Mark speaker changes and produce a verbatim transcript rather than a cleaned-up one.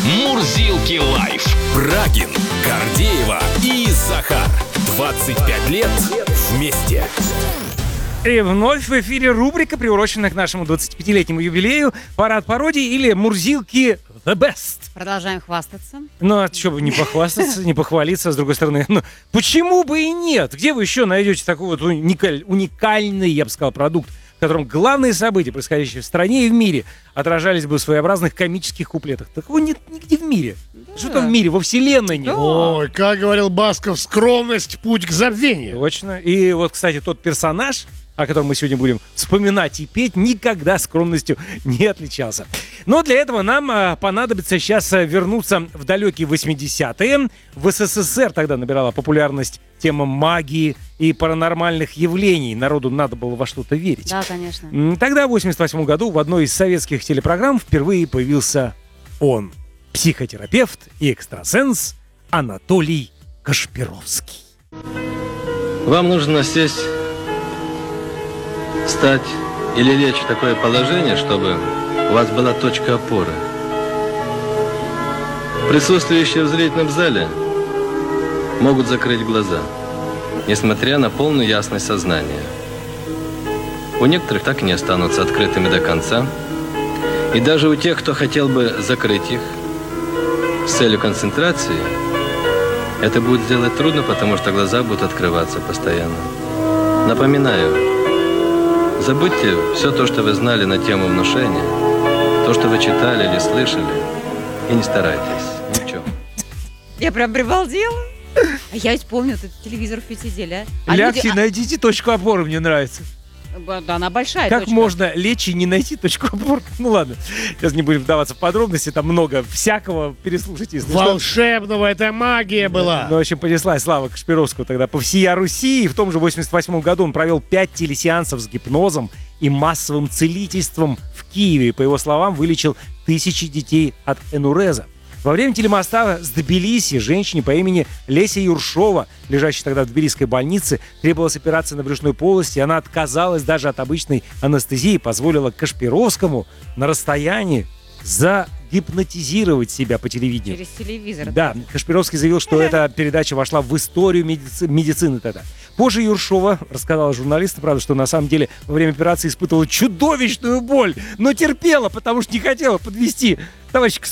Speaker 1: Мурзилки лайф. Брагин, Гордеева и Захар. двадцать пять лет вместе.
Speaker 2: И вновь в эфире рубрика, приуроченная к нашему двадцатипятилетнему юбилею, парад пародий или Мурзилки The Best.
Speaker 3: Продолжаем хвастаться.
Speaker 2: Ну, а что бы не похвастаться, не похвалиться, с другой стороны. Ну, почему бы и нет? Где вы еще найдете такой вот уникаль, уникальный, я бы сказал, продукт, в котором главные события, происходящие в стране и в мире, отражались бы в своеобразных комических куплетах? Такого нет нигде в мире. Да. Что-то в мире, во вселенной нет.
Speaker 3: Да.
Speaker 4: Ой, как говорил Басков, скромность — путь к забвению.
Speaker 2: Точно. И вот, кстати, тот персонаж, о котором мы сегодня будем вспоминать и петь, никогда скромностью не отличался. Но для этого нам а, понадобится сейчас а, вернуться в далекие восьмидесятые. В СССР тогда набирала популярность тема магии и паранормальных явлений. Народу надо было во что-то верить.
Speaker 3: Да, конечно.
Speaker 2: М, Тогда, в восемьдесят восьмом году, в одной из советских телепрограмм впервые появился он. Психотерапевт и экстрасенс Анатолий Кашпировский.
Speaker 5: Вам нужно сесть, встать или лечь в такое положение, чтобы у вас была точка опоры. Присутствующие в зрительном зале могут закрыть глаза, несмотря на полную ясность сознания. У некоторых так и не останутся открытыми до конца. И даже у тех, кто хотел бы закрыть их с целью концентрации, это будет сделать трудно, потому что глаза будут открываться постоянно. Напоминаю, забудьте все то, что вы знали на тему внушения, то, что вы читали или слышали, и не старайтесь ни в чем.
Speaker 3: Я прям прибалдела. А я ведь помню, этот телевизор в Пятиделе. А
Speaker 2: Лягте,
Speaker 3: люди-
Speaker 2: найдите точку опоры, мне нравится.
Speaker 3: а- Да, она большая
Speaker 2: Как
Speaker 3: точка.
Speaker 2: можно лечь и не найти точку опоры? Ну ладно, сейчас не будем вдаваться в подробности, там много всякого, переслушайте. Если что.
Speaker 4: Волшебного, это магия была.
Speaker 2: Ну, в общем, понеслась слава Кашпировского тогда по всей Руси. И в том же восемьдесят восьмом году он провел пять телесеансов с гипнозом и массовым целительством в Киеве. И, по его словам, вылечил тысячи детей от энуреза. Во время телемоста с Тбилиси женщине по имени Леся Юршова, лежащей тогда в тбилисской больнице, требовалась операция на брюшной полости. Она отказалась даже от обычной анестезии и позволила Кашпировскому на расстоянии загипнотизировать себя по телевидению.
Speaker 3: Через телевизор.
Speaker 2: Да, Кашпировский заявил, что эта передача вошла в историю медици- медицины тогда. Позже Юршова рассказала журналистам, правда, что на самом деле во время операции испытывала чудовищную боль, но терпела, потому что не хотела подвести товарища